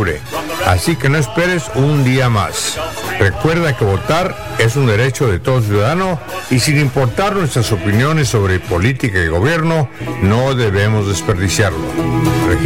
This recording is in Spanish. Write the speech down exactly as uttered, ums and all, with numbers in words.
octubre, así que no esperes un día más. Recuerda que votar es un derecho de todo ciudadano y sin importar nuestras opiniones sobre política y gobierno, no debemos desperdiciarlo.